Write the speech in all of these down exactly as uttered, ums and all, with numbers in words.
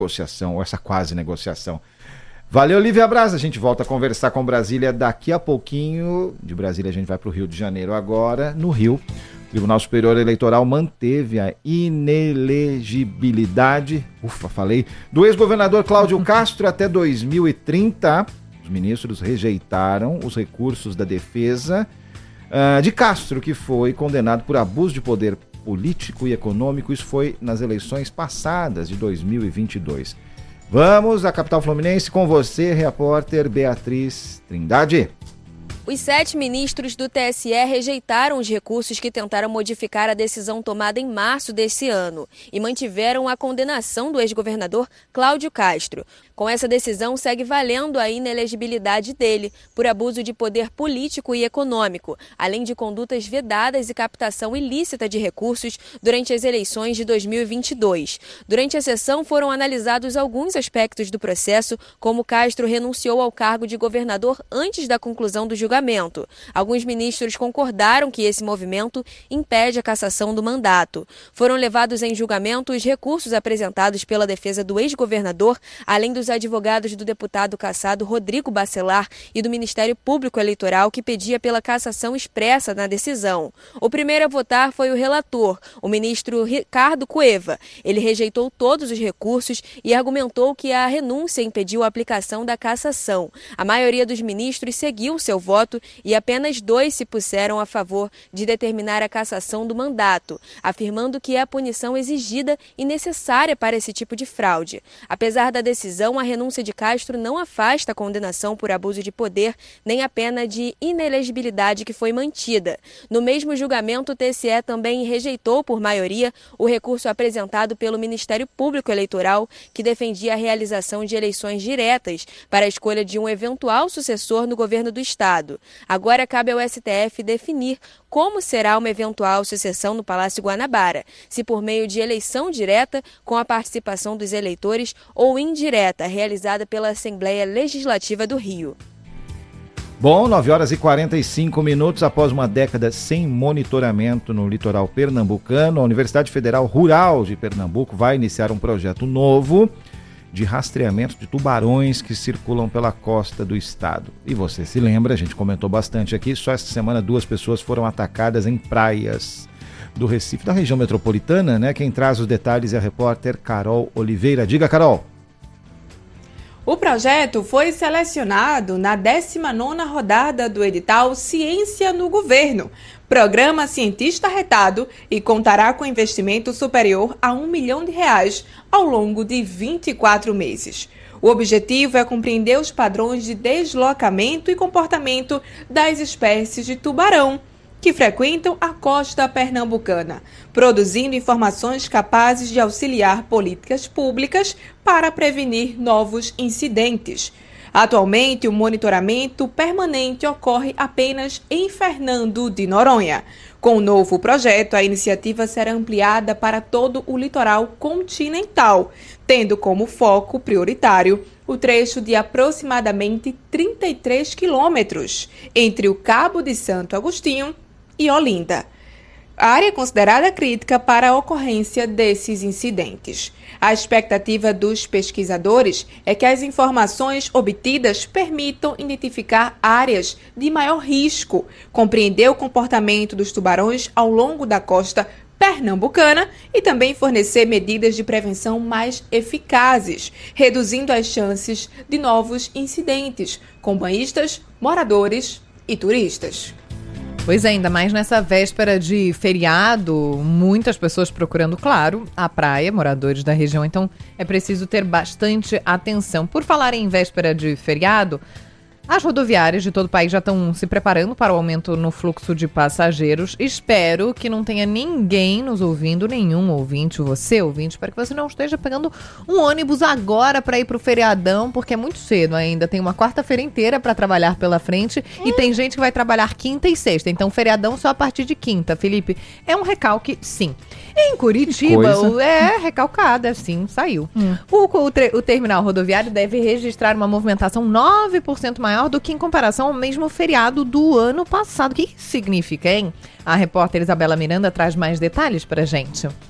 negociação, ou essa quase negociação. Valeu, Lívia Braz. A gente volta a conversar com Brasília daqui a pouquinho. De Brasília a gente vai para o Rio de Janeiro agora. No Rio, o Tribunal Superior Eleitoral manteve a inelegibilidade, ufa, falei, do ex-governador Cláudio Castro até dois mil e trinta. Os ministros rejeitaram os recursos da defesa uh, de Castro, que foi condenado por abuso de poder político e econômico. Isso foi nas eleições passadas de dois mil e vinte e dois. Vamos à capital fluminense com você, repórter Beatriz Trindade. Os sete ministros do T S E rejeitaram os recursos que tentaram modificar a decisão tomada em março desse ano e mantiveram a condenação do ex-governador Cláudio Castro. Com essa decisão, segue valendo a inelegibilidade dele por abuso de poder político e econômico, além de condutas vedadas e captação ilícita de recursos durante as eleições de dois mil e vinte e dois. Durante a sessão, foram analisados alguns aspectos do processo, como Castro renunciou ao cargo de governador antes da conclusão do julgamento. Alguns ministros concordaram que esse movimento impede a cassação do mandato. Foram levados em julgamento os recursos apresentados pela defesa do ex-governador, além dos advogados do deputado cassado Rodrigo Bacelar e do Ministério Público Eleitoral, que pedia pela cassação expressa na decisão. O primeiro a votar foi o relator, o ministro Ricardo Cueva. Ele rejeitou todos os recursos e argumentou que a renúncia impediu a aplicação da cassação. A maioria dos ministros seguiu seu voto e apenas dois se puseram a favor de determinar a cassação do mandato, afirmando que é a punição exigida e necessária para esse tipo de fraude. Apesar da decisão, a renúncia de Castro não afasta a condenação por abuso de poder, nem a pena de inelegibilidade que foi mantida. No mesmo julgamento, o T S E também rejeitou por maioria o recurso apresentado pelo Ministério Público Eleitoral, que defendia a realização de eleições diretas para a escolha de um eventual sucessor no governo do Estado. Agora cabe ao S T F definir como será uma eventual sucessão no Palácio Guanabara, se por meio de eleição direta, com a participação dos eleitores, ou indireta, realizada pela Assembleia Legislativa do Rio. Bom, nove horas e quarenta e cinco minutos após uma década sem monitoramento no litoral pernambucano, a Universidade Federal Rural de Pernambuco vai iniciar um projeto novo de rastreamento de tubarões que circulam pela costa do estado. E você se lembra, a gente comentou bastante aqui, só esta semana duas pessoas foram atacadas em praias do Recife, da região metropolitana, né? Quem traz os detalhes é a repórter Carol Oliveira. Diga, Carol. O projeto foi selecionado na décima nona rodada do edital Ciência no Governo, programa cientista retado, e contará com investimento superior a um milhão de reais ao longo de vinte e quatro meses. O objetivo é compreender os padrões de deslocamento e comportamento das espécies de tubarão que frequentam a costa pernambucana, produzindo informações capazes de auxiliar políticas públicas para prevenir novos incidentes. Atualmente, o monitoramento permanente ocorre apenas em Fernando de Noronha. Com o novo projeto, a iniciativa será ampliada para todo o litoral continental, tendo como foco prioritário o trecho de aproximadamente trinta e três quilômetros entre o Cabo de Santo Agostinho e Olinda. A área é considerada crítica para a ocorrência desses incidentes. A expectativa dos pesquisadores é que as informações obtidas permitam identificar áreas de maior risco, compreender o comportamento dos tubarões ao longo da costa pernambucana e também fornecer medidas de prevenção mais eficazes, reduzindo as chances de novos incidentes com banhistas, moradores e turistas. Pois é, ainda mais nessa véspera de feriado, muitas pessoas procurando, claro, a praia, moradores da região, então é preciso ter bastante atenção. Por falar em véspera de feriado, as rodoviárias de todo o país já estão se preparando para o aumento no fluxo de passageiros. Espero que não tenha ninguém nos ouvindo, nenhum ouvinte, você ouvinte, para que você não esteja pegando um ônibus agora para ir para o feriadão, porque é muito cedo ainda. Tem uma quarta-feira inteira para trabalhar pela frente hum. e tem gente que vai trabalhar quinta e sexta. Então, feriadão só a partir de quinta, Felipe. É um recalque, sim. Em Curitiba, o, é recalcada, sim, saiu. Hum. O, o, o terminal rodoviário deve registrar uma movimentação nove por cento maior do que em comparação ao mesmo feriado do ano passado. O que isso significa, hein? A repórter Isabela Miranda traz mais detalhes pra gente.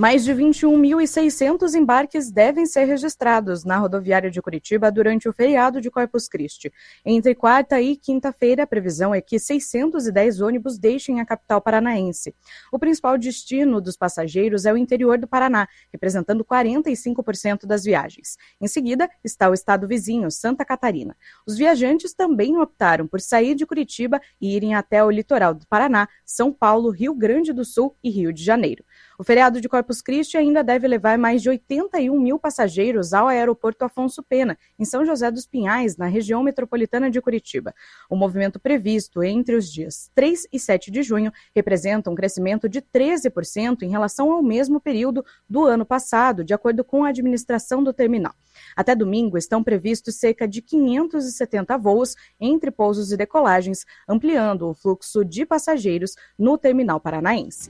Mais de vinte e um mil e seiscentos embarques devem ser registrados na rodoviária de Curitiba durante o feriado de Corpus Christi. Entre quarta e quinta-feira, a previsão é que seiscentos e dez ônibus deixem a capital paranaense. O principal destino dos passageiros é o interior do Paraná, representando quarenta e cinco por cento das viagens. Em seguida, está o estado vizinho, Santa Catarina. Os viajantes também optaram por sair de Curitiba e irem até o litoral do Paraná, São Paulo, Rio Grande do Sul e Rio de Janeiro. O feriado de Corpus Christi ainda deve levar mais de oitenta e um mil passageiros ao aeroporto Afonso Pena, em São José dos Pinhais, na região metropolitana de Curitiba. O movimento previsto entre os dias três e sete de junho representa um crescimento de treze por cento em relação ao mesmo período do ano passado, de acordo com a administração do terminal. Até domingo estão previstos cerca de quinhentos e setenta voos entre pousos e decolagens, ampliando o fluxo de passageiros no terminal paranaense.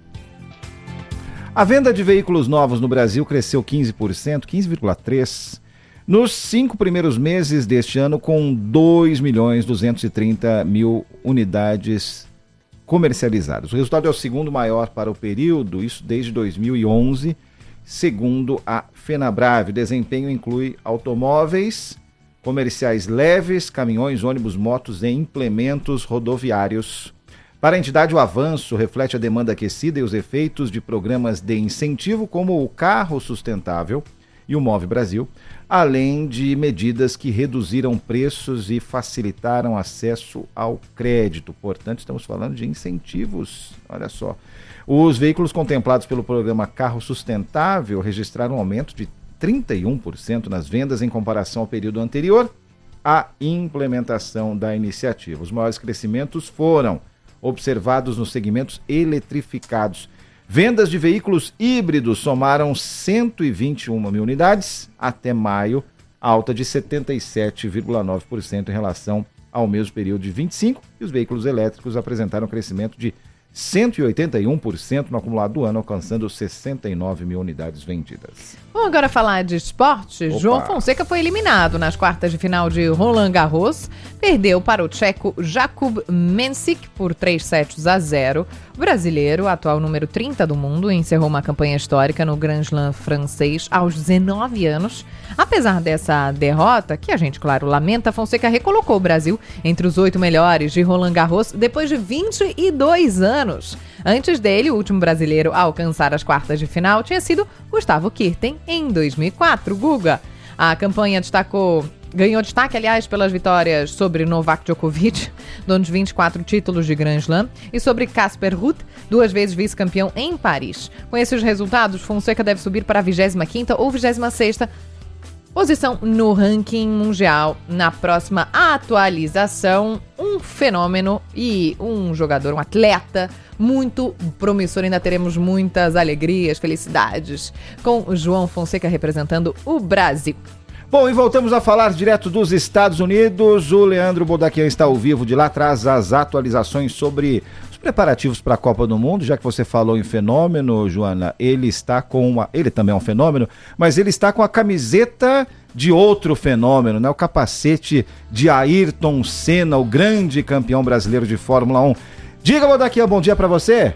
A venda de veículos novos no Brasil cresceu quinze por cento, quinze vírgula três por cento, nos cinco primeiros meses deste ano, com dois milhões duzentos e trinta mil unidades comercializadas. O resultado é o segundo maior para o período, isso desde dois mil e onze, segundo a Fenabrave. O desempenho inclui automóveis, comerciais leves, caminhões, ônibus, motos e implementos rodoviários. Para a entidade, o avanço reflete a demanda aquecida e os efeitos de programas de incentivo como o Carro Sustentável e o Move Brasil, além de medidas que reduziram preços e facilitaram acesso ao crédito. Portanto, estamos falando de incentivos. Olha só. Os veículos contemplados pelo programa Carro Sustentável registraram um aumento de trinta e um por cento nas vendas em comparação ao período anterior à implementação da iniciativa. Os maiores crescimentos foram observados nos segmentos eletrificados. Vendas de veículos híbridos somaram cento e vinte e uma mil unidades até maio, alta de setenta e sete vírgula nove por cento em relação ao mesmo período de vinte e cinco, e os veículos elétricos apresentaram crescimento de cento e oitenta e um por cento no acumulado do ano, alcançando sessenta e nove mil unidades vendidas. Vamos agora falar de esporte. Opa. João Fonseca foi eliminado nas quartas de final de Roland Garros, perdeu para o tcheco Jakub Mensik por três sets a zero. O brasileiro, atual número trinta do mundo, encerrou uma campanha histórica no Grand Slam francês aos dezenove anos. Apesar dessa derrota, que a gente, claro, lamenta, Fonseca recolocou o Brasil entre os oito melhores de Roland Garros depois de vinte e dois anos. Antes dele, o último brasileiro a alcançar as quartas de final tinha sido Gustavo Kirten, em dois mil e quatro. Guga, a campanha destacou... Ganhou destaque, aliás, pelas vitórias sobre Novak Djokovic, dono de vinte e quatro títulos de Grand Slam, e sobre Casper Ruud, duas vezes vice-campeão em Paris. Com esses resultados, Fonseca deve subir para a vigésima quinta ou vigésima sexta posição no ranking mundial. Na próxima atualização, um fenômeno e um jogador, um atleta muito promissor. Ainda teremos muitas alegrias, felicidades com o João Fonseca representando o Brasil. Bom, e voltamos a falar direto dos Estados Unidos. O Leandro Bodaquian está ao vivo de lá, traz as atualizações sobre os preparativos para a Copa do Mundo. Já que você falou em fenômeno, Joana, ele está com uma... Ele também é um fenômeno, mas ele está com a camiseta de outro fenômeno, né? O capacete de Ayrton Senna, o grande campeão brasileiro de Fórmula um. Diga, Bodaquian, bom dia para você.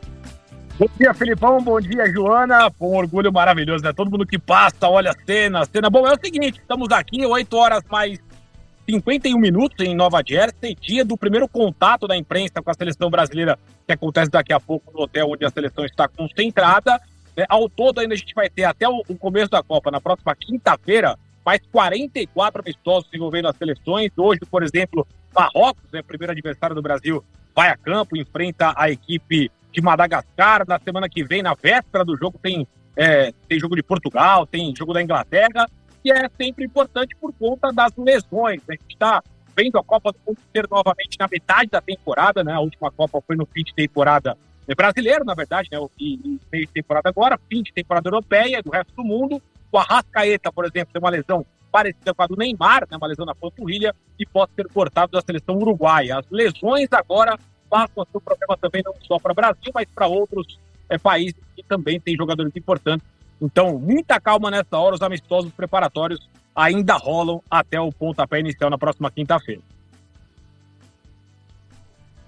Bom dia, Felipão, bom dia, Joana, com um orgulho maravilhoso, né? Todo mundo que passa, olha a cena, a cena. Bom, é o seguinte, estamos aqui, oito horas mais cinquenta e um minutos em Nova Jersey, dia do primeiro contato da imprensa com a seleção brasileira, que acontece daqui a pouco no hotel onde a seleção está concentrada. Né? Ao todo, ainda a gente vai ter até o, o começo da Copa, na próxima quinta-feira, mais quarenta e quatro amistosos envolvendo as seleções. Hoje, por exemplo, Marrocos, né, primeiro adversário do Brasil, vai a campo, enfrenta a equipe de Madagascar. Na semana que vem, na véspera do jogo, tem, é, tem jogo de Portugal, tem jogo da Inglaterra, e é sempre importante por conta das lesões. A gente está vendo a Copa do Mundo ser novamente na metade da temporada, né? A última Copa foi no fim de temporada brasileiro, na verdade, né? E, e meio de temporada agora, fim de temporada europeia, do resto do mundo. O Arrascaeta, por exemplo, tem uma lesão parecida com a do Neymar, né? Uma lesão na panturrilha, e pode ser cortado da seleção uruguaia. As lesões agora passam a ser um problema também não só para o Brasil, mas para outros é, países que também têm jogadores importantes. Então, muita calma nessa hora, os amistosos preparatórios ainda rolam até o pontapé inicial na próxima quinta-feira.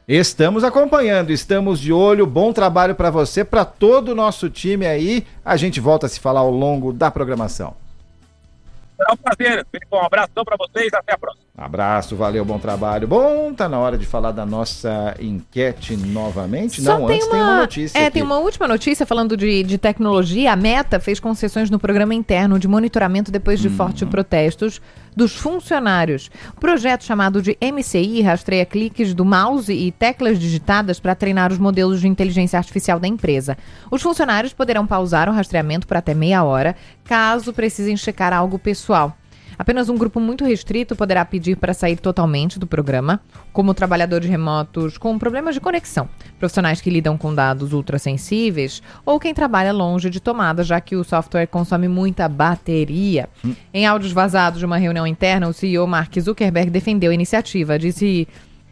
Estamos acompanhando, estamos de olho, bom trabalho para você, para todo o nosso time aí. A gente volta a se falar ao longo da programação. Será um prazer, Felipão. Um abração para vocês, até a próxima. Abraço, valeu, bom trabalho. Bom, tá na hora de falar da nossa enquete novamente. Só Não, tem antes uma, tem uma notícia É, aqui. tem uma última notícia falando de, de tecnologia. A Meta fez concessões no programa interno de monitoramento depois de Hum. fortes protestos dos funcionários. O projeto chamado de M C I rastreia cliques do mouse e teclas digitadas para treinar os modelos de inteligência artificial da empresa. Os funcionários poderão pausar o rastreamento por até meia hora, caso precisem checar algo pessoal. Apenas um grupo muito restrito poderá pedir para sair totalmente do programa, como trabalhadores remotos com problemas de conexão, profissionais que lidam com dados ultrassensíveis ou quem trabalha longe de tomada, já que o software consome muita bateria. Hum. Em áudios vazados de uma reunião interna, o C E O Mark Zuckerberg defendeu a iniciativa, disse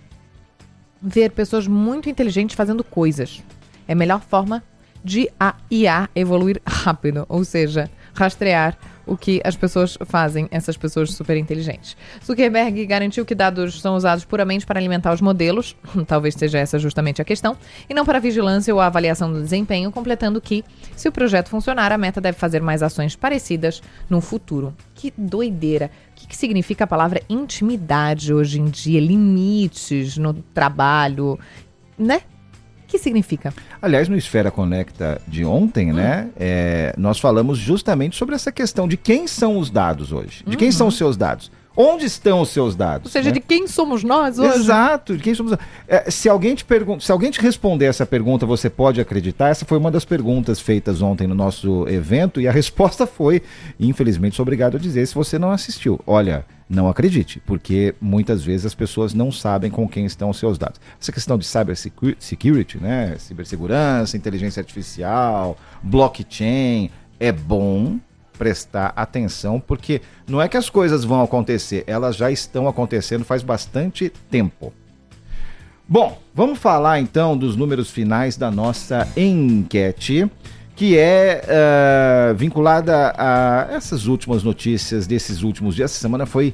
ver pessoas muito inteligentes fazendo coisas. É a melhor forma de a I A evoluir rápido, ou seja, rastrear o que as pessoas fazem, essas pessoas super inteligentes. Zuckerberg garantiu que dados são usados puramente para alimentar os modelos, talvez seja essa justamente a questão, e não para vigilância ou a avaliação do desempenho, completando que, se o projeto funcionar, a Meta deve fazer mais ações parecidas no futuro. Que doideira! O que, que significa a palavra intimidade hoje em dia? Limites no trabalho, né? O que significa? Aliás, no Esfera Conecta de ontem, hum. né, é, nós falamos justamente sobre essa questão de quem são os dados hoje. De quem uhum. são os seus dados. Onde estão os seus dados? Ou seja, né? de quem somos nós hoje? Exato, de quem somos nós. É, se alguém te pergunta, se alguém te responder essa pergunta, você pode acreditar? Essa foi uma das perguntas feitas ontem no nosso evento e a resposta foi, infelizmente, sou obrigado a dizer, se você não assistiu. Olha, não acredite, porque muitas vezes as pessoas não sabem com quem estão os seus dados. Essa questão de cyber security, né, cibersegurança, inteligência artificial, blockchain, é bom prestar atenção, porque não é que as coisas vão acontecer, elas já estão acontecendo faz bastante tempo. Bom, vamos falar então dos números finais da nossa enquete, que é uh, vinculada a essas últimas notícias desses últimos dias. Essa semana foi